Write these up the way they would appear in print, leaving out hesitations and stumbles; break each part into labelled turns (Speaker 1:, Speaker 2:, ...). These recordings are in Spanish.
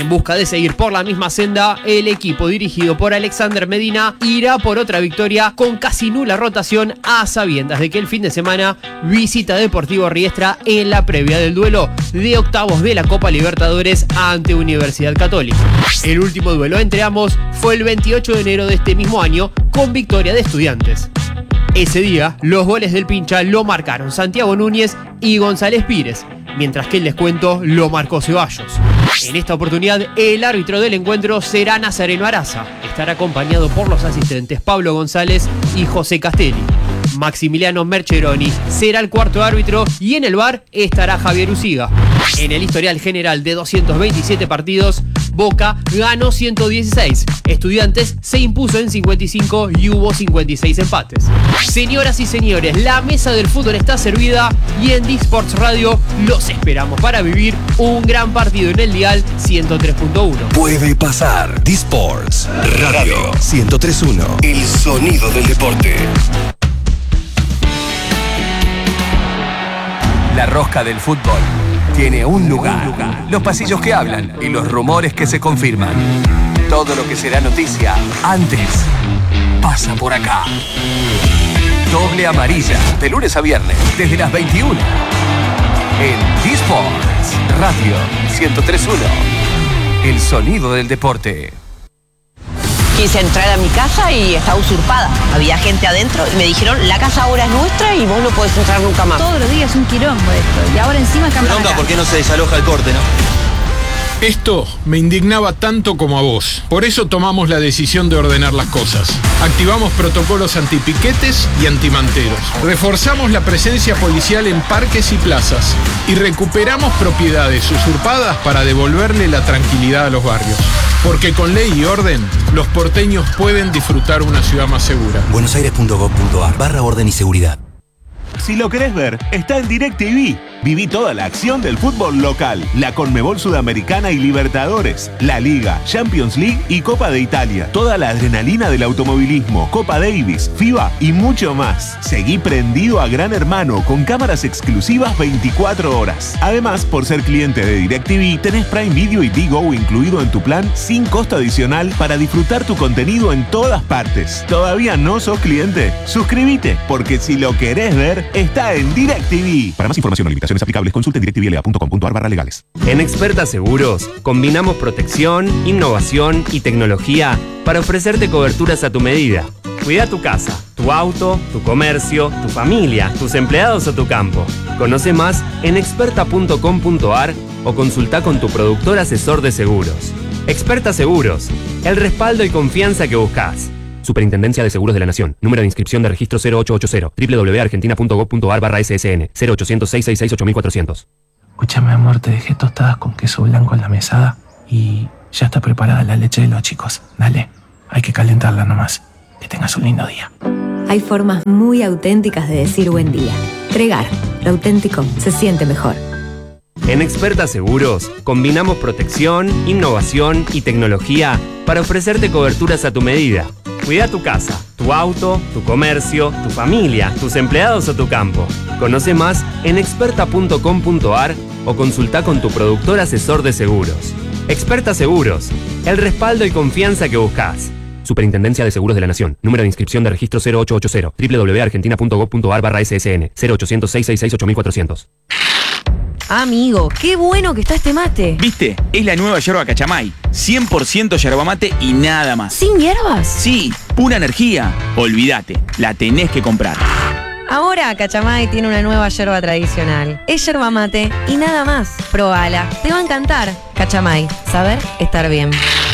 Speaker 1: En busca de seguir por la misma senda, el equipo dirigido por Alexander Medina irá por otra victoria con casi nula rotación, a sabiendas de que el fin de semana visita Deportivo Riestra en la previa del duelo de octavos de la Copa Libertadores ante Universidad Católica. El último duelo entre ambos fue el 28 de enero de este mismo año, con victoria de Estudiantes. Ese día, los goles del pincha lo marcaron Santiago Núñez y González Pires, mientras que el descuento lo marcó Ceballos. En esta oportunidad, el árbitro del encuentro será Nazareno Araza. Estará acompañado por los asistentes Pablo González y José Castelli. Maximiliano Mercheroni será el cuarto árbitro y en el VAR estará Javier Usiga. En el historial general de 227 partidos, Boca ganó 116, Estudiantes se impuso en 55 y hubo 56 empates. Señoras y señores, la mesa del fútbol está servida y en D-Sports Radio los esperamos para vivir un gran partido en el dial 103.1.
Speaker 2: Puede pasar. D-Sports Radio 103.1. El sonido del deporte.
Speaker 3: La rosca del fútbol tiene un lugar. Los pasillos que hablan y los rumores que se confirman. Todo lo que será noticia antes pasa por acá. Doble amarilla, de lunes a viernes, desde las 21. En D-Sports Radio 103.1. El sonido del deporte.
Speaker 4: Quise entrar a mi casa y estaba usurpada. Había gente adentro y me dijeron, la casa ahora es nuestra y vos no podés entrar nunca más.
Speaker 5: Todos los días es un quilombo esto. Y ahora encima cambian acá.
Speaker 6: ¿Por qué no se desaloja el corte, no?
Speaker 7: Esto me indignaba tanto como a vos. Por eso tomamos la decisión de ordenar las cosas. Activamos protocolos antipiquetes y antimanteros. Reforzamos la presencia policial en parques y plazas. Y recuperamos propiedades usurpadas para devolverle la tranquilidad a los barrios. Porque con ley y orden, los porteños pueden disfrutar una ciudad más segura.
Speaker 2: buenosaires.gov.ar/orden y seguridad.
Speaker 8: Si lo querés ver, está en DirecTV. Viví toda la acción del fútbol local, la Conmebol Sudamericana y Libertadores, la Liga, Champions League y Copa de Italia. Toda la adrenalina del automovilismo, Copa Davis, FIBA y mucho más. Seguí prendido a Gran Hermano con cámaras exclusivas 24 horas. Además, por ser cliente de DirecTV, tenés Prime Video y Digo incluido en tu plan sin costo adicional para disfrutar tu contenido en todas partes. ¿Todavía no sos cliente? Suscríbete, porque si lo querés ver, está en DirecTV. Para más información o limitaciones aplicables, consulte directvla.com.ar/legales.
Speaker 9: En Experta Seguros, combinamos protección, innovación y tecnología para ofrecerte coberturas a tu medida. Cuida tu casa, tu auto, tu comercio, tu familia, tus empleados o tu campo. Conoce más en experta.com.ar o consulta con tu productor asesor de seguros. Experta Seguros, el respaldo y confianza que buscas. Superintendencia de Seguros de la Nación. Número de inscripción de registro 0880. www.argentina.gov.ar/SSN. 0800-666-8400.
Speaker 10: Escúchame, amor, te dejé tostadas con queso blanco en la mesada y ya está preparada la leche de los chicos. Dale, hay que calentarla nomás. Que tengas un lindo día.
Speaker 11: Hay formas muy auténticas de decir buen día. Pregar, lo auténtico se siente mejor.
Speaker 9: En Experta Seguros, combinamos protección, innovación y tecnología para ofrecerte coberturas a tu medida. Cuida tu casa, tu auto, tu comercio, tu familia, tus empleados o tu campo. Conoce más en experta.com.ar o consulta con tu productor asesor de seguros. Experta Seguros, el respaldo y confianza que buscas. Superintendencia de Seguros de la Nación. Número de inscripción de registro 0880. www.argentina.gov.ar/SSN. 0800-666-8400.
Speaker 5: Amigo, qué bueno que está este mate.
Speaker 6: ¿Viste? Es la nueva yerba Cachamay. 100% yerba mate y nada más.
Speaker 5: ¿Sin hierbas?
Speaker 6: Sí, pura energía. Olvídate, la tenés que comprar.
Speaker 5: Ahora Cachamay tiene una nueva yerba tradicional. Es yerba mate y nada más. Probala, te va a encantar. Cachamay, saber estar bien.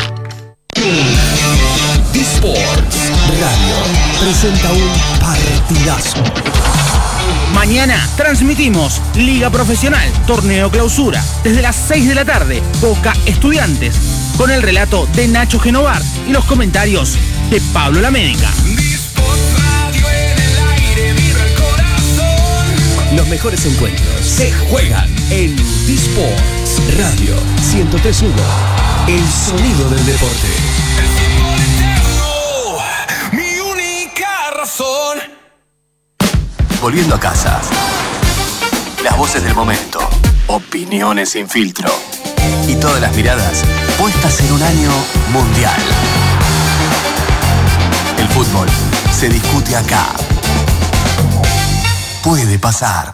Speaker 2: D-Sports Radio presenta un partidazo.
Speaker 6: Mañana transmitimos Liga Profesional, Torneo Clausura, desde las 6 de la tarde, Boca Estudiantes, con el relato de Nacho Genovar y los comentarios de Pablo Lamédica.
Speaker 2: Los mejores encuentros se juegan en D-Sports Radio 103.1. El sonido del deporte.
Speaker 3: Mi única razón. Volviendo a casa. Las voces del momento. Opiniones sin filtro. y todas las miradas puestas en un año mundial. El fútbol se discute acá. Puede pasar.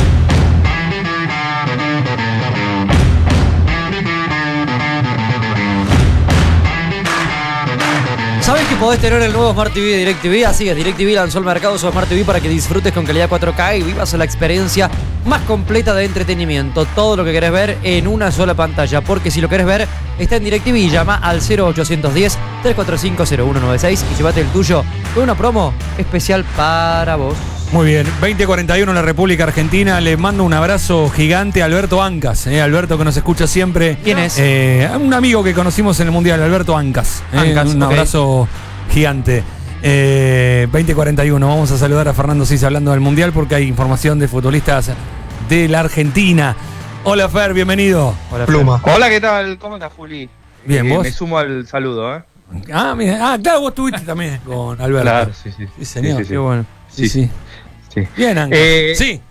Speaker 12: ¿Sabés que podés tener el nuevo Smart TV de DirecTV? Así es, DirecTV lanzó al mercado su Smart TV para que disfrutes con calidad 4K y vivas la experiencia más completa de entretenimiento. Todo lo que querés ver en una sola pantalla. Porque si lo querés ver, está en DirecTV y llama al 0810-345-0196 y llévate el tuyo con una promo especial para vos.
Speaker 13: Muy bien, 2041 en la República Argentina. Le mando un abrazo gigante a Alberto Ancas. Alberto que nos escucha siempre.
Speaker 12: ¿Quién es?
Speaker 13: Un amigo que conocimos en el Mundial, Alberto Ancas. Un abrazo gigante. 2041, vamos a saludar a Fernando Cis hablando del Mundial porque hay información de futbolistas de la Argentina. Hola Fer, bienvenido.
Speaker 14: Hola Pluma. Fer. Hola, ¿qué tal? ¿Cómo estás, Juli?
Speaker 13: Bien, ¿vos?
Speaker 14: Me sumo al saludo,
Speaker 13: mira. Claro, vos estuviste también con Alberto.
Speaker 14: Claro, sí.
Speaker 13: Sí, señor,
Speaker 14: sí.
Speaker 13: Qué bueno.
Speaker 14: Sí.
Speaker 13: Bien, Ancas. Sí.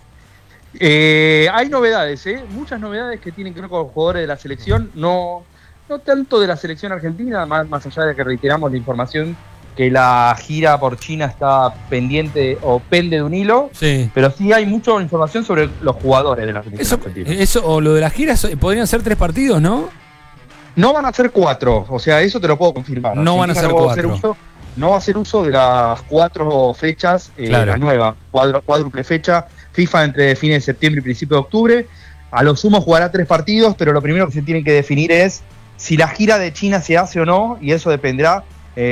Speaker 14: Hay novedades, muchas novedades que tienen que ver con los jugadores de la selección, no tanto de la selección argentina, más allá de que reiteramos la información que la gira por China está pendiente o pende de un hilo,
Speaker 13: sí.
Speaker 14: Pero sí hay mucha información sobre los jugadores de la selección argentina.
Speaker 13: Eso, o lo de las giras, podrían ser 3 partidos, ¿no?
Speaker 14: No van a ser 4, o sea, eso te lo puedo confirmar.
Speaker 13: No van a ser 4.
Speaker 14: No va a hacer uso de las 4 fechas,
Speaker 13: claro.
Speaker 14: La nueva cuádruple fecha, FIFA entre fines de septiembre y principio de octubre. A lo sumo jugará 3 partidos, pero lo primero que se tiene que definir es si la gira de China se hace o no, y eso dependerá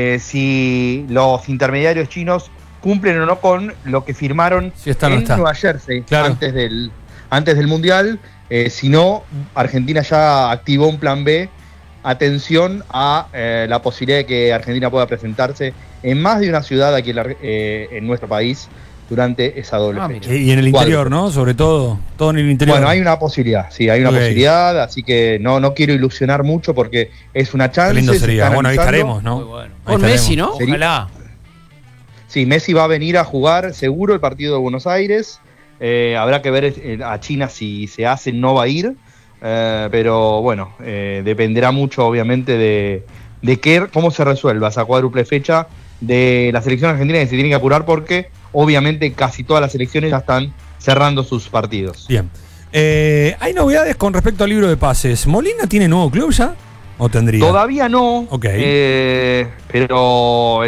Speaker 14: si los intermediarios chinos cumplen o no con lo que firmaron en Nueva Jersey, claro. antes del Mundial. Si no, Argentina ya activó un plan B. Atención a la posibilidad de que Argentina pueda presentarse en más de una ciudad aquí en nuestro país durante esa doble fecha.
Speaker 13: Y en el interior, ¿no? Sobre todo en el interior.
Speaker 14: Bueno, hay una posibilidad, sí, hay una posibilidad, así que no quiero ilusionar mucho porque es una chance.
Speaker 13: Qué lindo sería. Bueno, ahí estaremos, ¿no?
Speaker 12: Bueno. Con Messi, ¿no? Ojalá.
Speaker 14: Sí, Messi va a venir a jugar seguro el partido de Buenos Aires. Habrá que ver a China si se hace, no va a ir. Pero bueno, dependerá mucho obviamente de cómo se resuelva esa cuádruple fecha de la selección argentina, que se tiene que apurar porque obviamente casi todas las selecciones ya están cerrando sus partidos.
Speaker 13: Bien. Hay novedades con respecto al libro de pases. ¿Molina tiene nuevo club ya? ¿O tendría?
Speaker 14: Todavía no.
Speaker 13: Okay.
Speaker 14: Pero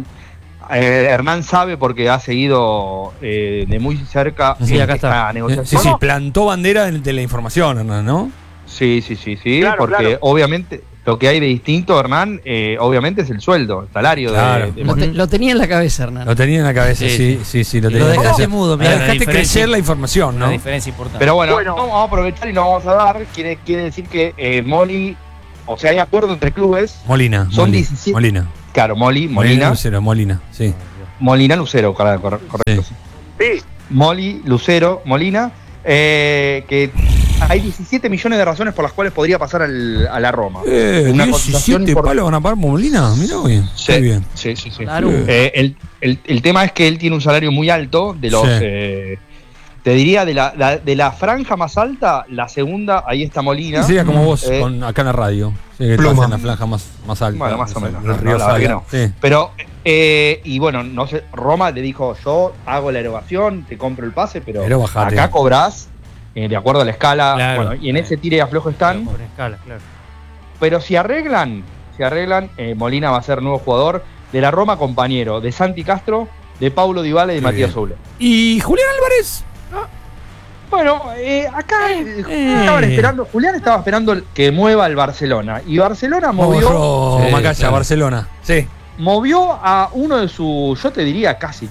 Speaker 14: Hernán sabe porque ha seguido de muy cerca esta negociación.
Speaker 13: Sí, plantó bandera de la información, Hernán, ¿no?
Speaker 14: Sí, claro, porque obviamente lo que hay de distinto, Hernán, obviamente es el sueldo, el salario.
Speaker 13: Claro.
Speaker 12: Lo tenía en la cabeza, Hernán.
Speaker 13: Lo tenía en la cabeza, sí, lo tenía.
Speaker 12: Lo dejaste mudo,
Speaker 13: mirá. Dejaste crecer la información, ¿no?
Speaker 12: Una diferencia importante.
Speaker 14: Pero bueno, vamos a aprovechar y lo vamos a dar. Quiere decir que Moli, o sea, hay acuerdo entre clubes.
Speaker 13: Son
Speaker 14: 17.
Speaker 13: Molina.
Speaker 14: Claro,
Speaker 13: Molina. Lucero, Molina, sí.
Speaker 14: Molina, Lucero, correcto. Sí. Moli, Lucero, Molina. Que hay 17 millones de razones por las cuales podría pasar a la Roma.
Speaker 13: Una 17 palos van a pagar Molina, mirá bien.
Speaker 14: Sí,
Speaker 13: bien.
Speaker 14: Sí. Claro. El tema es que él tiene un salario muy alto, de los te diría de la franja más alta, la segunda, ahí está Molina.
Speaker 13: Sí, sería como vos acá en la radio. Sí, que estás en la franja más alta.
Speaker 14: Bueno, más o menos.
Speaker 13: No. Sí.
Speaker 14: Pero, y bueno, no sé, Roma le dijo, yo hago la erogación, te compro el pase, pero acá cobrás de acuerdo a la escala. Claro. Bueno, y en ese tire y aflojo están.
Speaker 12: Por escala, claro.
Speaker 14: Pero si arreglan, Molina va a ser nuevo jugador de la Roma, compañero de Santi Castro, de Paulo Dybala y de Matías Soule.
Speaker 13: ¿Y Julián Álvarez?
Speaker 14: Bueno, acá Julián estaba esperando que mueva el Barcelona. Y Barcelona movió.
Speaker 13: Macaya, Barcelona. Sí.
Speaker 14: Movió a uno de sus, yo te diría casi,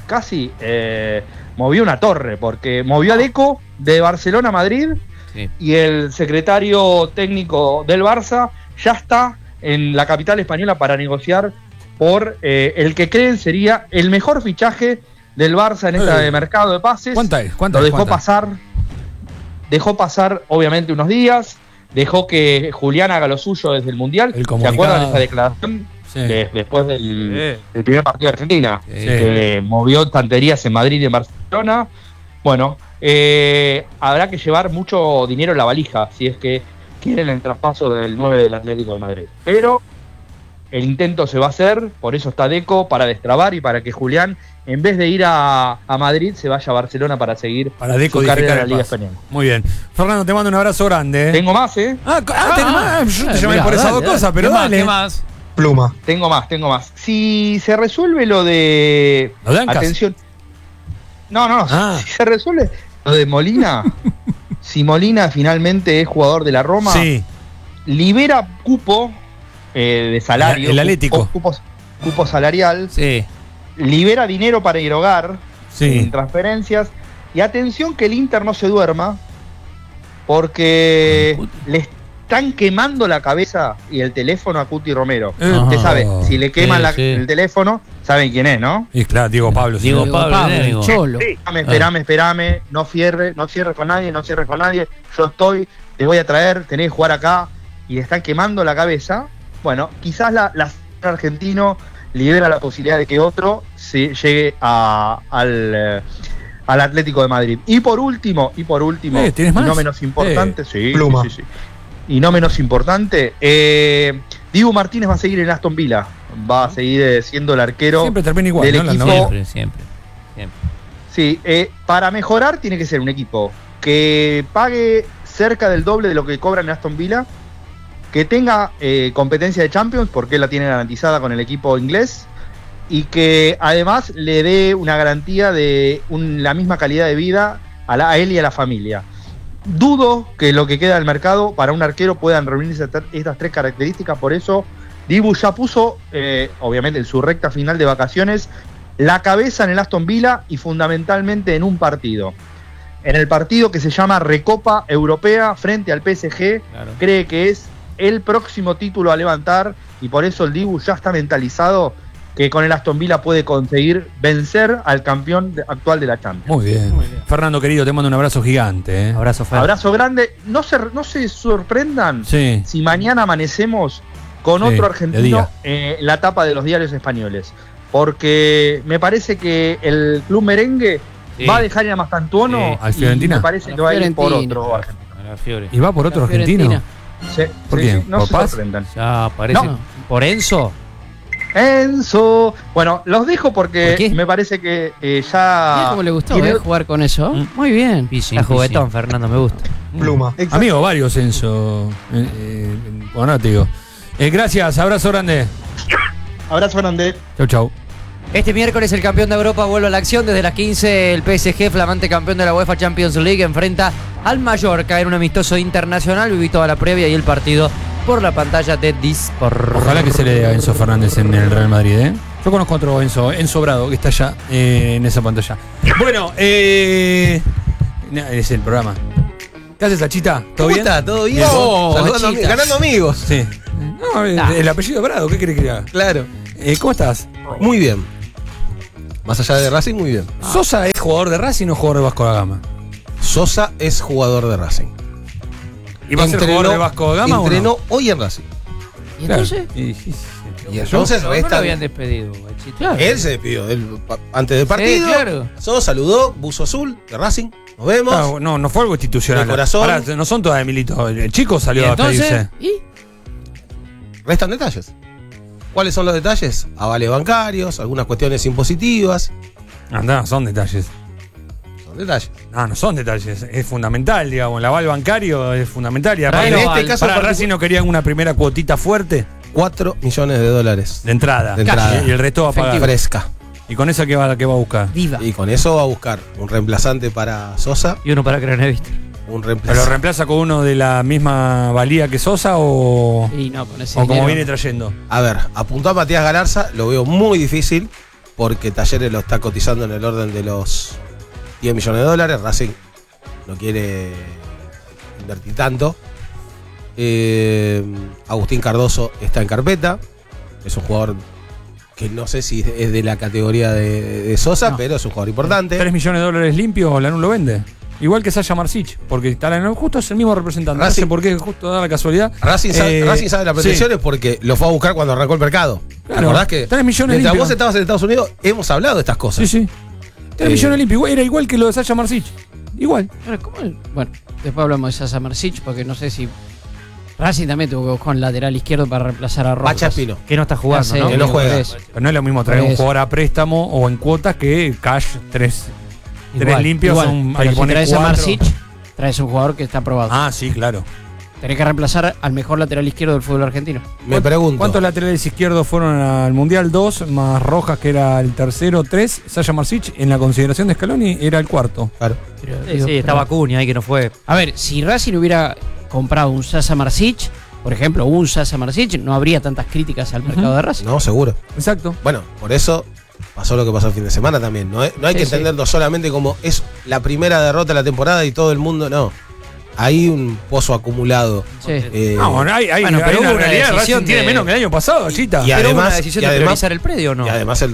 Speaker 14: movió una torre, porque movió a Deco de Barcelona a Madrid. Sí. Y el secretario técnico del Barça ya está en la capital española para negociar por el que creen sería el mejor fichaje del Barça en este mercado de pases.
Speaker 13: ¿Cuánta es?
Speaker 14: Lo dejó pasar. Dejó pasar, obviamente, unos días. Dejó que Julián haga lo suyo desde el Mundial. ¿Se acuerdan de esa declaración? Sí. Después del primer partido de Argentina. Sí. Que movió estanterías en Madrid y en Barcelona. Bueno, habrá que llevar mucho dinero en la valija. Si es que quieren el traspaso del 9 del Atlético de Madrid. Pero el intento se va a hacer, por eso está Deco, para destrabar y para que Julián, en vez de ir a Madrid, se vaya a Barcelona para seguir
Speaker 13: para
Speaker 14: su carrera en la Liga Española.
Speaker 13: Muy bien. Fernando, te mando un abrazo grande.
Speaker 14: Tengo más, ¿eh?
Speaker 13: Tenés más. Yo te llamé por esas dos cosas, pero dale.
Speaker 1: ¿Qué más?
Speaker 14: Pluma. Tengo más. Si se resuelve lo de...
Speaker 13: ¿Lo de Ancas?
Speaker 14: Atención. No. Si se resuelve lo de Molina, si Molina finalmente es jugador de la Roma, libera cupo de salario.
Speaker 13: El Atlético.
Speaker 14: Cupo salarial.
Speaker 1: Sí.
Speaker 14: Libera dinero para erogar
Speaker 13: Sí.
Speaker 14: en transferencias. Y atención que el Inter no se duerma, porque le están quemando la cabeza y el teléfono a Cuti Romero. Usted sabe, si le queman el teléfono, saben quién es, ¿no?
Speaker 13: Y claro, Diego Pablo.
Speaker 1: Diego Pablo, Cholo.
Speaker 14: Espérame, no cierres con nadie, yo te voy a traer, tenés que jugar acá, y le están quemando la cabeza. Bueno, quizás la argentino libera la posibilidad de que otro se llegue al Atlético de Madrid. Y por último,
Speaker 13: ¿tienes más?
Speaker 14: no menos importante,
Speaker 15: Pluma.
Speaker 14: sí. Y no menos importante, Dibu Martínez va a seguir en Aston Villa, va a seguir siendo el arquero
Speaker 13: Siempre termina igual,
Speaker 14: del
Speaker 13: ¿no?
Speaker 14: equipo.
Speaker 1: Siempre.
Speaker 14: Sí, para mejorar tiene que ser un equipo que pague cerca del doble de lo que cobra en Aston Villa, que tenga competencia de Champions, porque él la tiene garantizada con el equipo inglés, y que además le dé una garantía de la misma calidad de vida a él y a la familia. Dudo que lo que queda del mercado para un arquero puedan reunirse estas tres características, por eso Dibu ya puso, obviamente en su recta final de vacaciones, la cabeza en el Aston Villa y fundamentalmente en un partido. En el partido que se llama Recopa Europea frente al PSG, cree que es el próximo título a levantar, y por eso el Dibu ya está mentalizado que con el Aston Villa puede conseguir vencer al campeón actual de la Champions.
Speaker 13: Muy bien. Fernando, querido, te mando un abrazo gigante.
Speaker 14: Abrazo grande. No se sorprendan si mañana amanecemos con otro argentino en la tapa de los diarios españoles, porque me parece que el club merengue va a dejar ir a Mastantuono
Speaker 13: ¿Al Fiorentina?
Speaker 14: y me parece que va a ir por otro argentino.
Speaker 13: ¿Y va por otro argentino?
Speaker 14: Sí,
Speaker 13: ¿Por quién?
Speaker 14: no
Speaker 13: ¿Por
Speaker 14: se
Speaker 13: Paz?
Speaker 14: sorprendan.
Speaker 1: Ya aparece.
Speaker 14: No.
Speaker 1: ¿Por Enzo?
Speaker 14: Bueno, los dejo porque me parece que ya...
Speaker 16: Mirá cómo le gustó jugar con eso. Muy bien.
Speaker 12: Está juguetón, Fernando, me gusta.
Speaker 15: Pluma.
Speaker 13: Amigo, varios Enzo. Bueno, te digo. Gracias, abrazo grande.
Speaker 14: Abrazo grande.
Speaker 13: Chau.
Speaker 12: Este miércoles el campeón de Europa vuelve a la acción. Desde las 15 el PSG, flamante campeón de la UEFA Champions League, enfrenta al Mallorca en un amistoso internacional. Viví toda la previa y el partido por la pantalla de Disport.
Speaker 13: Ojalá que se le dé a Enzo Fernández en el Real Madrid, ¿eh? Yo conozco otro Enzo Brado, que está allá en esa pantalla. Bueno, es el programa. ¿Qué haces, Achita? ¿Todo bien?
Speaker 15: ¿Está? ¿Todo bien? Ganando amigos.
Speaker 13: Sí. No, el apellido Brado, ¿qué querés que haga?
Speaker 15: Claro.
Speaker 13: ¿Cómo estás?
Speaker 15: Muy bien. Más allá de Racing, muy bien.
Speaker 13: ¿Sosa es jugador de Racing o jugador de Vasco da Gama?
Speaker 15: Sosa es jugador de Racing.
Speaker 13: ¿Y va a ser jugador de Vasco da Gama o no?
Speaker 15: Entrenó hoy en Racing.
Speaker 16: ¿Y entonces?
Speaker 15: Y entonces
Speaker 12: ¿No lo habían despedido?
Speaker 15: Claro. Él se despidió antes del partido.
Speaker 16: Sí, claro.
Speaker 15: Saludó, buzo azul de Racing. Nos vemos.
Speaker 13: No fue algo institucional.
Speaker 15: De corazón.
Speaker 13: Pará, no son todas de Milito. El chico salió a despedirse.
Speaker 15: Restan detalles. ¿Cuáles son los detalles? Avales bancarios, algunas cuestiones impositivas.
Speaker 13: No, son detalles.
Speaker 15: Son detalles.
Speaker 13: No son detalles. Es fundamental, digamos. El aval bancario es fundamental. Y
Speaker 15: en este caso,
Speaker 13: para Racing no querían una primera cuotita fuerte.
Speaker 15: $4 millones
Speaker 13: de entrada. Y el resto va a pagar.
Speaker 15: Fresca.
Speaker 13: ¿Y con eso qué va a buscar?
Speaker 15: Y con eso va a buscar un reemplazante para Sosa.
Speaker 12: Y uno para Cranevich.
Speaker 13: ¿Pero lo reemplaza con uno de la misma valía que Sosa o como viene trayendo?
Speaker 15: A ver, apuntó a Matías Galarza, lo veo muy difícil porque Talleres lo está cotizando en el orden de los $10 millones. Racing no quiere invertir tanto. Agustín Cardoso está en carpeta. Es un jugador que no sé si es de la categoría de Sosa, pero es un jugador importante.
Speaker 13: $3 millones limpios, Lanús lo vende. Igual que Sasha Marsic, porque está justo es el mismo representante.
Speaker 15: Racing,
Speaker 13: no sé por qué, justo da la casualidad.
Speaker 15: Racing sabe las pretensiones porque lo fue a buscar cuando arrancó el mercado.
Speaker 13: Claro,
Speaker 15: ¿Te acordás que
Speaker 13: 3 millones
Speaker 15: mientras
Speaker 13: limpios.
Speaker 15: vos estabas en Estados Unidos hemos hablado de estas cosas?
Speaker 13: Sí. 3 millones limpios. Era igual que lo de Sasha Marsic. Igual.
Speaker 16: Bueno, después hablamos de Sasa Marsic porque no sé si Racing también tuvo que buscar un lateral izquierdo para reemplazar a Rojas.
Speaker 15: Pacha Espino.
Speaker 12: Que no está jugando, ¿no?
Speaker 15: Que no juega.
Speaker 12: Pero no es lo mismo traer un jugador a préstamo o en cuotas que cash 3 limpios. Hay que
Speaker 16: si
Speaker 12: poner
Speaker 16: traes a
Speaker 12: 4.
Speaker 16: Marsic, traes un jugador que está aprobado.
Speaker 12: Ah, sí, claro.
Speaker 16: Tenés que reemplazar al mejor lateral izquierdo del fútbol argentino.
Speaker 15: Me pregunto.
Speaker 12: ¿Cuántos laterales izquierdos fueron al Mundial? 2, más Rojas, que era el tercero, 3. Sasha Marsic, en la consideración de Scaloni, era el cuarto.
Speaker 15: Claro.
Speaker 12: Sí, estaba Cunha ahí que no fue.
Speaker 16: A ver, si Racing hubiera comprado un Sasa Marsic, por ejemplo, un Sasa Marsic, no habría tantas críticas al mercado de Racing.
Speaker 15: No, seguro.
Speaker 12: Exacto.
Speaker 15: Bueno, por eso pasó lo que pasó el fin de semana también. No hay que entenderlo solamente como es la primera derrota de la temporada y todo el mundo, no. Hay un pozo acumulado.
Speaker 16: Sí.
Speaker 12: Hay
Speaker 16: pero
Speaker 12: una
Speaker 16: hubo una
Speaker 12: realidad.
Speaker 16: decisión
Speaker 12: Racing tiene
Speaker 16: de-
Speaker 12: menos que el año pasado, Chita.
Speaker 15: Y
Speaker 12: Pero
Speaker 15: además,
Speaker 12: hubo una decisión de priorizar el predio, ¿no?
Speaker 15: Y además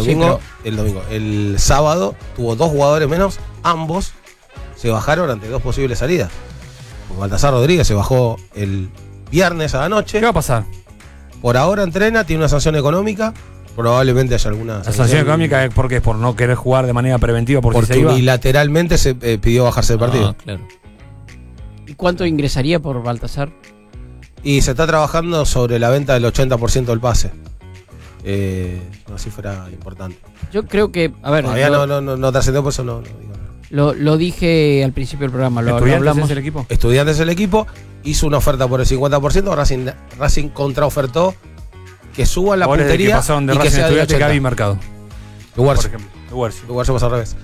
Speaker 15: el sábado tuvo 2 jugadores menos, ambos se bajaron ante 2 posibles salidas. Pues Baltasar Rodríguez se bajó el viernes a la noche.
Speaker 12: ¿Qué va a pasar?
Speaker 15: Por ahora entrena, tiene una sanción económica. Probablemente haya alguna
Speaker 12: La sanción económica es porque es por no querer jugar de manera preventiva porque se iba.
Speaker 15: unilateralmente se pidió bajarse del partido.
Speaker 16: Claro. ¿Y cuánto ingresaría por Baltasar?
Speaker 15: Y se está trabajando sobre la venta del 80% del pase. Una cifra importante.
Speaker 16: Yo creo que, a ver,
Speaker 15: Todavía no trascendió, por eso no digo nada.
Speaker 16: lo dije al principio del programa, lo hablamos.
Speaker 12: del equipo?
Speaker 15: Estudiantes del equipo hizo una oferta por el 50%, Racing contraofertó que suba la
Speaker 12: Ahora
Speaker 15: puntería
Speaker 12: que pasaron de
Speaker 15: y que
Speaker 12: Racing
Speaker 15: sea de
Speaker 12: Estudiantes
Speaker 15: 80.
Speaker 12: Gaby Mercado.
Speaker 15: Lugar,
Speaker 12: Por ejemplo.
Speaker 15: Lugar se pasa al revés.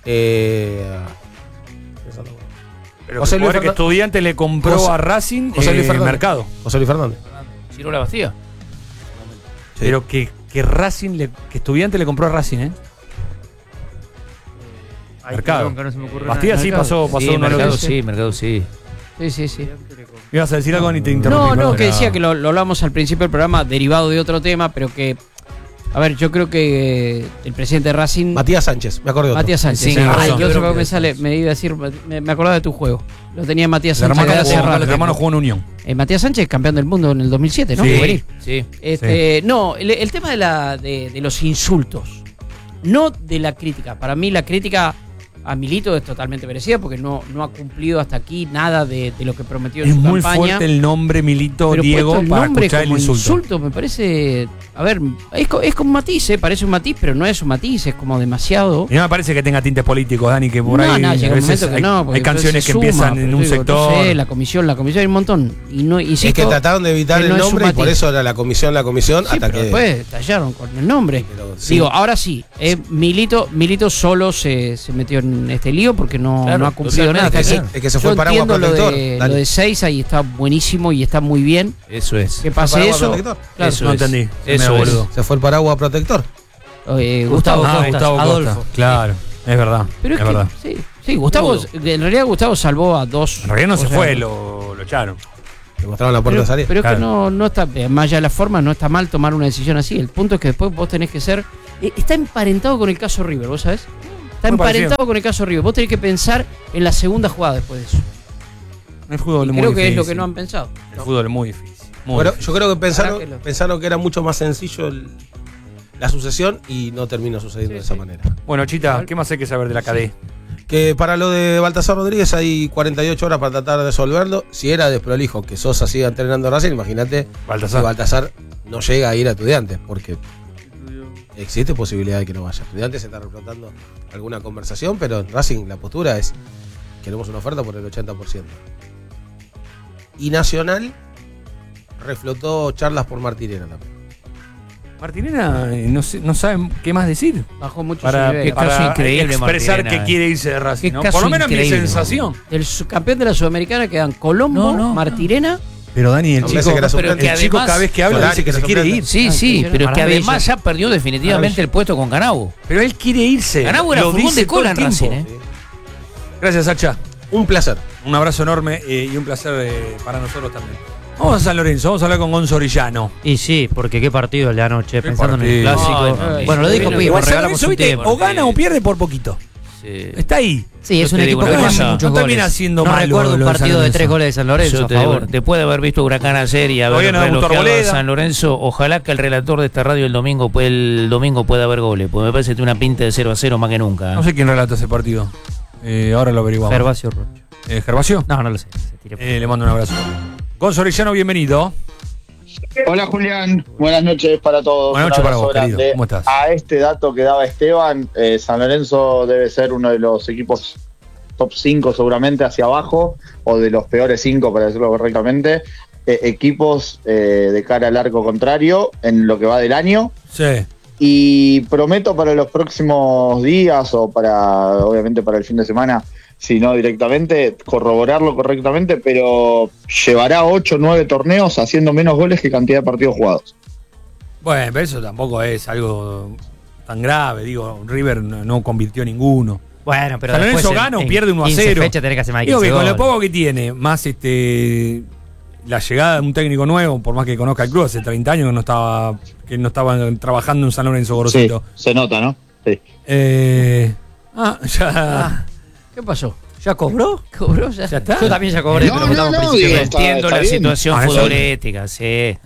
Speaker 12: Pero
Speaker 15: José Luis
Speaker 12: que Estudiantes le compró
Speaker 15: José-
Speaker 12: a Racing
Speaker 15: José Luis Fernández.
Speaker 12: Mercado.
Speaker 15: José Luis Fernández.
Speaker 16: Ciro La Bastida.
Speaker 12: Pero que Racing que Estudiantes le compró a Racing, ¿eh? Mercado.
Speaker 16: perdón, que no se me ocurre
Speaker 12: Bastida
Speaker 16: nada.
Speaker 12: sí
Speaker 16: Mercado.
Speaker 12: pasó
Speaker 16: Sí,
Speaker 12: uno
Speaker 16: Mercado
Speaker 12: de los-
Speaker 16: sí.
Speaker 17: Mercado sí.
Speaker 16: Sí.
Speaker 12: Ibas a decir algo ni te interrumpí.
Speaker 16: No,
Speaker 12: perdón.
Speaker 16: que decía que lo hablamos al principio del programa, derivado de otro tema, pero que, a ver, yo creo que el presidente de Racing...
Speaker 15: Matías Sánchez, me acuerdo de otro.
Speaker 16: Matías Sánchez.
Speaker 15: Sí,
Speaker 16: Sí,
Speaker 15: razón.
Speaker 16: Ay, que otro
Speaker 15: Creo
Speaker 16: que me sale, me iba a decir, me acordaba de tu juego. Lo tenía Matías
Speaker 12: El
Speaker 16: Sánchez.
Speaker 12: hermano
Speaker 16: hace
Speaker 12: jugó-
Speaker 16: rato.
Speaker 12: el hermano jugó en Unión.
Speaker 16: Matías Sánchez, campeón del mundo en el 2007, ¿no?
Speaker 12: Sí.
Speaker 16: Juvenil.
Speaker 17: Sí.
Speaker 16: No, el tema de los insultos, no de la crítica. Para mí la crítica a Milito es totalmente merecida porque no ha cumplido hasta aquí nada de lo que prometió en
Speaker 12: Es
Speaker 16: su
Speaker 12: muy
Speaker 16: campaña.
Speaker 12: fuerte el nombre Milito
Speaker 16: Pero
Speaker 12: Diego
Speaker 16: puesto el
Speaker 12: para
Speaker 16: nombre
Speaker 12: escuchar el
Speaker 16: como
Speaker 12: insulto.
Speaker 16: me parece. A ver, es como un matiz, parece un matiz, pero no es un matiz, es como demasiado.
Speaker 12: Y no me parece que tenga tintes políticos, Dani, que por ahí
Speaker 16: No, llega
Speaker 12: a
Speaker 16: un
Speaker 12: veces
Speaker 16: momento que
Speaker 12: hay,
Speaker 16: no, porque
Speaker 12: hay canciones
Speaker 16: se
Speaker 12: que empiezan
Speaker 16: suma,
Speaker 12: en
Speaker 16: pero
Speaker 12: un
Speaker 16: digo,
Speaker 12: sector.
Speaker 16: No sé, la comisión hay un montón. Y no,
Speaker 15: Es
Speaker 16: insisto,
Speaker 15: que trataron de evitar
Speaker 16: que
Speaker 15: el
Speaker 16: no es un
Speaker 15: nombre y por
Speaker 16: matiz.
Speaker 15: eso era la comisión,
Speaker 16: Sí,
Speaker 15: hasta
Speaker 16: pero
Speaker 15: que.
Speaker 16: después tallaron con el nombre.
Speaker 15: sí.
Speaker 16: Digo, ahora sí, Milito solo se metió en este lío porque no ha cumplido nada.
Speaker 15: Es que se fue el paraguas protector.
Speaker 16: Lo de Seiza y está buenísimo y está muy bien.
Speaker 17: Eso es.
Speaker 16: Que pase
Speaker 15: ¿Paraguas
Speaker 16: eso.
Speaker 15: protector?
Speaker 16: Claro,
Speaker 17: Eso
Speaker 12: no
Speaker 17: es.
Speaker 12: entendí.
Speaker 17: Eso
Speaker 12: Me
Speaker 17: es.
Speaker 12: boludo.
Speaker 15: Se fue el paraguas protector.
Speaker 16: Gustavo Costas,
Speaker 12: Gustavo
Speaker 16: Adolfo.
Speaker 12: Costa. Claro, es verdad.
Speaker 16: Pero
Speaker 12: es
Speaker 16: es que,
Speaker 12: verdad.
Speaker 16: sí, Gustavo, en realidad Gustavo salvó a dos.
Speaker 12: En realidad no se
Speaker 16: o sea,
Speaker 12: fue, lo echaron.
Speaker 15: Le mostraron la puerta de salida.
Speaker 16: Pero es que
Speaker 12: Claro.
Speaker 16: no está, más allá de la forma, no está mal tomar una decisión así. El punto es que después vos tenés que ser. Está emparentado con el caso River, ¿vos sabés? Está
Speaker 12: Muy parecido.
Speaker 16: emparentado con el caso River. Vos tenés que pensar en la segunda jugada después de eso.
Speaker 12: El fútbol es muy
Speaker 16: Creo que es lo
Speaker 12: difícil.
Speaker 16: que no han pensado.
Speaker 12: El fútbol es muy difícil. Muy
Speaker 15: Bueno,
Speaker 12: difícil.
Speaker 15: yo creo que
Speaker 16: Ojalá que lo-
Speaker 15: pensaron que era mucho más sencillo la sucesión y no terminó sucediendo de esa manera.
Speaker 12: Bueno, Chita, ¿qué más hay que saber de la KD?
Speaker 15: Que para lo de Baltasar Rodríguez hay 48 horas para tratar de resolverlo. Si era desprolijo que Sosa siga entrenando a Racing, imagínate
Speaker 12: Baltasar.
Speaker 15: si Baltasar no llega a ir a Estudiantes, porque existe posibilidad de que no vaya. Estudiantes se está reflotando alguna conversación, pero en Racing la postura es queremos una oferta por el 80%. Y Nacional reflotó charlas por Martirena también.
Speaker 12: Martinena no sabe qué más decir.
Speaker 16: Bajó mucho
Speaker 12: Para,
Speaker 16: su nivel.
Speaker 17: Qué caso
Speaker 12: para
Speaker 17: increíble,
Speaker 12: expresar
Speaker 17: Martirena.
Speaker 12: que quiere irse de Racing.
Speaker 16: Qué
Speaker 12: ¿no?
Speaker 16: caso
Speaker 12: Por lo menos mi
Speaker 16: increíble,
Speaker 12: sensación.
Speaker 16: El campeón de la Sudamericana quedan Colombo, Martirena.
Speaker 13: Pero Dani, el
Speaker 15: No,
Speaker 13: chico,
Speaker 15: parece que era
Speaker 17: pero
Speaker 15: suplente.
Speaker 17: que
Speaker 12: El chico
Speaker 17: además-
Speaker 12: cada vez que habla
Speaker 15: Solari,
Speaker 12: dice que
Speaker 15: que
Speaker 12: se
Speaker 15: era
Speaker 12: quiere
Speaker 15: suplente.
Speaker 12: ir.
Speaker 17: Sí, sí, pero que
Speaker 16: Maravilla.
Speaker 17: además ya perdió definitivamente el puesto con Canabo.
Speaker 12: Pero él quiere irse.
Speaker 17: Canabo era
Speaker 12: Lo
Speaker 17: furgón
Speaker 12: dice
Speaker 17: de cola en
Speaker 12: todo el
Speaker 17: Racing,
Speaker 12: tiempo.
Speaker 17: ¿eh?
Speaker 12: Gracias, Sacha.
Speaker 15: Un placer.
Speaker 12: Un abrazo enorme y un placer para nosotros también. Vamos a San Lorenzo, vamos a hablar con Gonzo Orellano.
Speaker 18: Y sí, porque qué partido el de anoche, pensando en el
Speaker 12: partido.
Speaker 18: clásico.
Speaker 16: Ay,
Speaker 18: Bueno, lo dijo
Speaker 16: San
Speaker 18: Pipo,
Speaker 12: Igual San
Speaker 18: regalamos
Speaker 12: Lorenzo,
Speaker 18: un
Speaker 12: viste,
Speaker 18: tiempo.
Speaker 12: o gana o pierde por poquito.
Speaker 17: Sí.
Speaker 12: Está ahí.
Speaker 16: Sí, es
Speaker 17: Yo
Speaker 16: un
Speaker 17: te digo
Speaker 16: equipo que
Speaker 17: una
Speaker 16: hace
Speaker 17: cosa.
Speaker 16: muchos
Speaker 12: No termina
Speaker 16: goles.
Speaker 12: siendo
Speaker 18: No
Speaker 12: malo.
Speaker 18: recuerdo un
Speaker 12: lo de San
Speaker 18: partido de
Speaker 12: Lorenzo.
Speaker 18: 3 goles de San Lorenzo,
Speaker 17: Yo
Speaker 18: a
Speaker 17: te digo,
Speaker 18: favor.
Speaker 17: después de haber visto Huracán ayer y haber
Speaker 12: Todavía no debutó
Speaker 17: relojeado a
Speaker 12: Arboleda.
Speaker 17: San Lorenzo, ojalá que el relator de esta radio el domingo pueda haber goles, porque me parece que tiene una pinta de 0-0 más que nunca.
Speaker 12: No sé quién relata ese partido. Ahora lo averiguamos.
Speaker 18: Gervasio Rocha.
Speaker 12: ¿Gervasio?
Speaker 18: No lo sé. Se tiró.
Speaker 12: Le mando un abrazo.
Speaker 13: Gonzo Orellano, bienvenido.
Speaker 19: Hola Julián, buenas noches para todos.
Speaker 13: Buenas noches para vos, querido. ¿Cómo estás?
Speaker 19: A este dato que daba Esteban, San Lorenzo debe ser uno de los equipos top 5 seguramente hacia abajo, o de los peores 5 para decirlo correctamente, equipos de cara al arco contrario en lo que va del año.
Speaker 13: Sí.
Speaker 19: Y prometo para los próximos días o obviamente para el fin de semana, si no directamente, corroborarlo correctamente, pero llevará 8 o 9 torneos haciendo menos goles que cantidad de partidos jugados.
Speaker 13: Bueno, pero eso tampoco es algo tan grave. Digo, River no convirtió ninguno.
Speaker 18: Bueno, pero
Speaker 13: San Lorenzo gana o pierde 1-0.
Speaker 18: Fecha tenés que hacer más de
Speaker 13: Digo
Speaker 18: 15
Speaker 13: que con lo
Speaker 18: goles.
Speaker 13: poco que tiene, más la llegada de un técnico nuevo, por más que conozca el club, hace 30 años que no estaba trabajando en San Lorenzo, Gorosito.
Speaker 19: Sí, se nota, ¿no? Sí.
Speaker 13: Ya.
Speaker 16: ¿Qué pasó?
Speaker 12: ¿Ya cobró?
Speaker 16: ¿Cobró? ¿Ya
Speaker 13: está?
Speaker 16: Yo también ya cobré, pero estamos
Speaker 17: Yo entiendo la situación
Speaker 19: eso-
Speaker 17: futbolística, sí.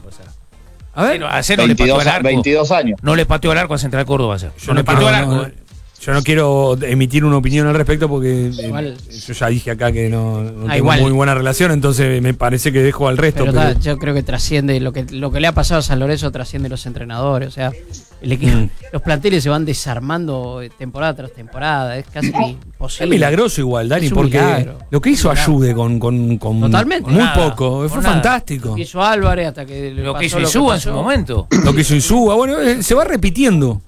Speaker 13: A ver,
Speaker 17: Ayer no le pateó al arco.
Speaker 19: 22 años.
Speaker 17: No le pateó al arco a Central Córdoba ayer.
Speaker 13: Yo
Speaker 17: No le pateó al arco.
Speaker 13: Yo no quiero emitir una opinión al respecto porque
Speaker 16: Igual.
Speaker 13: yo ya dije acá que no tengo
Speaker 16: igual.
Speaker 13: muy buena relación, entonces me parece que dejo al resto.
Speaker 16: Pero yo creo que trasciende lo que le ha pasado a San Lorenzo, trasciende los entrenadores, o sea, el equipo, los planteles se van desarmando temporada tras temporada, es casi imposible.
Speaker 13: Es milagroso igual, Dani,
Speaker 16: Es un
Speaker 13: porque
Speaker 16: milagro.
Speaker 13: lo que hizo Ayude con
Speaker 16: Totalmente.
Speaker 13: muy
Speaker 16: Nada,
Speaker 13: poco, fue
Speaker 16: con nada.
Speaker 13: fantástico.
Speaker 16: Lo que hizo Álvarez hasta que
Speaker 17: Lo que hizo Insúa en su momento.
Speaker 13: Lo que hizo Insúa, bueno, se va repitiendo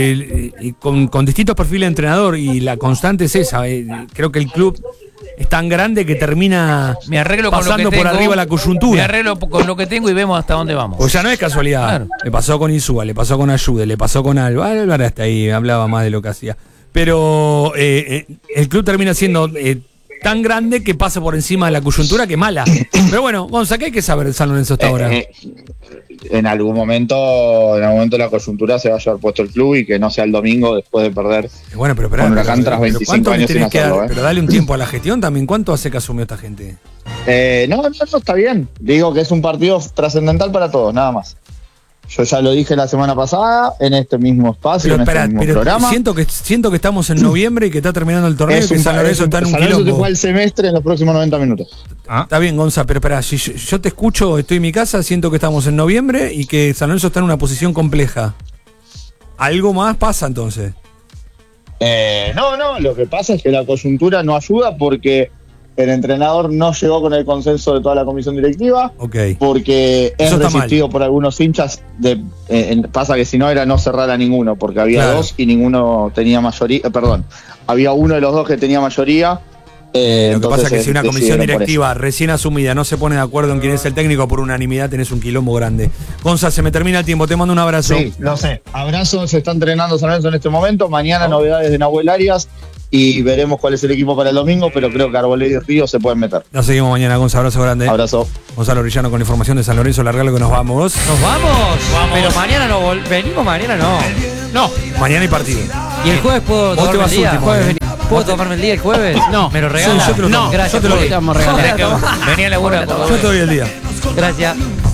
Speaker 13: con distintos perfiles de entrenador y la constante es esa. Creo que el club es tan grande que termina
Speaker 17: Me arreglo con lo que
Speaker 13: pasando
Speaker 17: tengo,
Speaker 13: por arriba la
Speaker 17: Me
Speaker 13: coyuntura.
Speaker 17: arreglo con lo que tengo y vemos hasta dónde vamos.
Speaker 13: Pues ya no es casualidad.
Speaker 17: Claro.
Speaker 13: Le pasó con Insúa, le pasó con Ayude, le pasó con Alba. Álvaro hasta ahí hablaba más de lo que hacía. Pero el club termina siendo tan grande que pasa por encima de la coyuntura que mala. Pero bueno, Gonza, ¿qué hay que saber de San Lorenzo hasta ahora?
Speaker 19: En algún momento la coyuntura se va a llevar puesto el club y que no sea el domingo después de perder
Speaker 13: Bueno, pero
Speaker 19: con Huracán tras 25
Speaker 13: ¿cuánto le
Speaker 19: años sin
Speaker 13: tenés que
Speaker 19: hacerlo.
Speaker 13: dar? Pero dale un tiempo a la gestión también. ¿Cuánto hace que asumió esta gente?
Speaker 19: No, está bien. Digo que es un partido trascendental para todos, nada más. Yo ya lo dije la semana pasada en este mismo espacio, en este mismo programa.
Speaker 13: Siento que estamos en noviembre y que está terminando el torneo y que San Lorenzo está en un
Speaker 19: San Lorenzo te
Speaker 13: quilombo.
Speaker 19: juega el semestre en los próximos 90 minutos.
Speaker 13: Está bien, Gonza, pero espera, si yo te escucho, estoy en mi casa, siento que estamos en noviembre y que San Lorenzo está en una posición compleja. ¿Algo más pasa entonces?
Speaker 19: No, lo que pasa es que la coyuntura no ayuda porque el entrenador no llegó con el consenso de toda la comisión directiva, porque es
Speaker 13: Eso está
Speaker 19: resistido por algunos hinchas. Pasa que si no era no cerrar a ninguno, porque había
Speaker 13: Claro.
Speaker 19: dos y ninguno tenía mayoría. Había uno de los dos que tenía mayoría.
Speaker 13: Lo que pasa es que si una comisión directiva recién asumida no se pone de acuerdo en quién es el técnico por unanimidad, tenés un quilombo grande. Gonza, se me termina el tiempo, te mando un abrazo.
Speaker 19: Sí, lo sé. Abrazo, se está entrenando San Lorenzo en este momento. Mañana novedades de Nahuel Arias y veremos cuál es el equipo para el domingo, pero creo que Arboleda y Río se pueden meter.
Speaker 13: Nos seguimos mañana, Gonza, abrazo grande.
Speaker 19: Abrazo.
Speaker 13: Gonzalo Orellano con información de San Lorenzo, largalo que nos vamos.
Speaker 12: ¿Nos vamos? Pero mañana no venimos, mañana no.
Speaker 13: No, mañana hay partido.
Speaker 12: ¿Y el jueves puedo
Speaker 13: Vos te
Speaker 12: tomarme
Speaker 13: vas
Speaker 12: el día?
Speaker 13: último,
Speaker 12: ¿Puedo tomarme el día el jueves?
Speaker 16: No.
Speaker 12: ¿Me lo regalas?
Speaker 13: Sí, yo te lo tomo.
Speaker 12: Gracias.
Speaker 13: Yo te lo doy.
Speaker 16: Te vamos a regalar.
Speaker 17: Venía a la buena.
Speaker 13: Yo te doy el día.
Speaker 12: Gracias.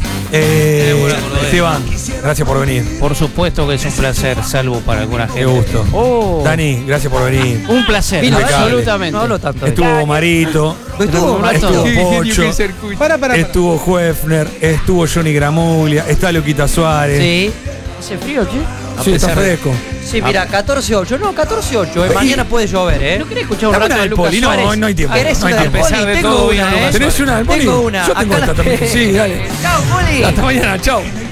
Speaker 13: Esteban, gracias por venir.
Speaker 17: Por supuesto que es un placer, salvo para alguna gente.
Speaker 13: Qué gusto. Dani, gracias por venir.
Speaker 16: Un placer,
Speaker 13: Impecable.
Speaker 16: absolutamente.
Speaker 12: No hablo tanto.
Speaker 13: Estuvo Marito,
Speaker 12: Estuvo
Speaker 13: Pocho, estuvo Huefner, estuvo Johnny Gramuglia, está Luquita Suárez.
Speaker 12: Sí.
Speaker 16: ¿Hace frío, che?
Speaker 13: Sí, está fresco.
Speaker 12: Sí, mira, 14-8. No, 14-8. Mañana puede llover, ¿eh?
Speaker 16: ¿No querés escuchar un
Speaker 13: ¿Está
Speaker 16: rato
Speaker 13: buena
Speaker 16: de
Speaker 13: del
Speaker 16: Lucas
Speaker 13: Poli?
Speaker 16: Suárez?
Speaker 13: No hay tiempo.
Speaker 12: ¿Querés
Speaker 13: No hay
Speaker 12: una del
Speaker 13: tiempo.
Speaker 12: Poli?
Speaker 17: de
Speaker 12: Tengo
Speaker 17: todo,
Speaker 12: una,
Speaker 17: vino
Speaker 12: ¿eh?
Speaker 13: ¿Tenés una del Poli?
Speaker 12: Tengo una.
Speaker 13: Yo tengo
Speaker 12: Acá
Speaker 13: esta también. Sí, dale.
Speaker 12: Chao, Poli.
Speaker 13: Hasta mañana, chao.